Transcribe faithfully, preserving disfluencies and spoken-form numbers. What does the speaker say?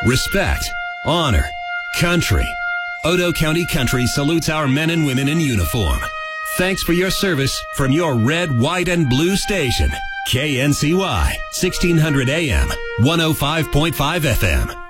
respect, honor, country. Otoe County Country salutes our men and women in uniform. Thanks for your service from your red, white, and blue station. K N C Y, sixteen hundred A M, one oh five point five F M.